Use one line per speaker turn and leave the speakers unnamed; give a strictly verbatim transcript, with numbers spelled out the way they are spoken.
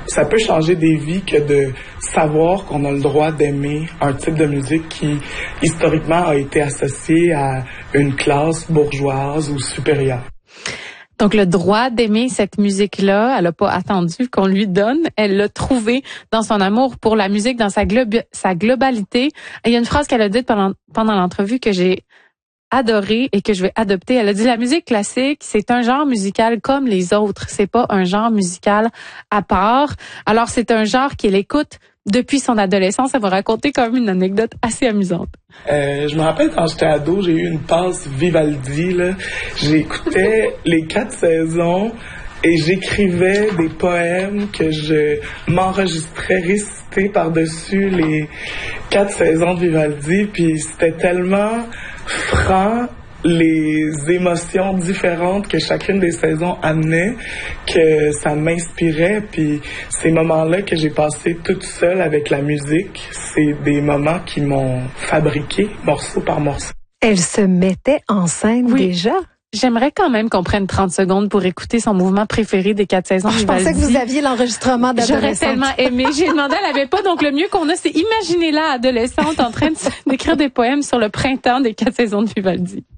ça peut changer des vies que de savoir qu'on a le droit d'aimer un type de musique qui, historiquement, a été associé à une classe bourgeoise ou supérieure.
Donc, le droit d'aimer cette musique-là, elle n'a pas attendu qu'on lui donne. Elle l'a trouvé dans son amour pour la musique, dans sa, globe, sa globalité. Et il y a une phrase qu'elle a dite pendant, pendant l'entrevue que j'ai adorée et que je vais adopter. Elle a dit, la musique classique, c'est un genre musical comme les autres. C'est pas un genre musical à part. Alors, c'est un genre qu'elle écoute depuis son adolescence. Elle va raconter quand même une anecdote assez amusante.
Euh, je me rappelle quand j'étais ado, j'ai eu une passe Vivaldi, là. J'écoutais les quatre saisons et j'écrivais des poèmes que je m'enregistrais réciter par-dessus les quatre saisons de Vivaldi. Puis c'était tellement franc, les émotions différentes que chacune des saisons amenait, que ça m'inspirait. Puis ces moments-là que j'ai passés toute seule avec la musique, c'est des moments qui m'ont fabriqué morceau par morceau.
Elle se mettait en scène oui. déjà?
J'aimerais quand même qu'on prenne trente secondes pour écouter son mouvement préféré des quatre saisons.
Oh, je pensais que vous aviez l'enregistrement d'adolescente.
J'aurais tellement aimé. J'ai demandé, elle avait pas. Donc, le mieux qu'on a, c'est imaginez-la adolescente en train de, d'écrire des poèmes sur le printemps des quatre saisons de Vivaldi.